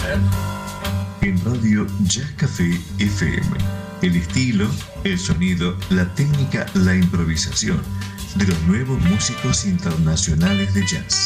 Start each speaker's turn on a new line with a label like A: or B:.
A: En Radio Jazz Café FM, el estilo, el sonido, la técnica, la improvisación de los nuevos músicos internacionales de jazz.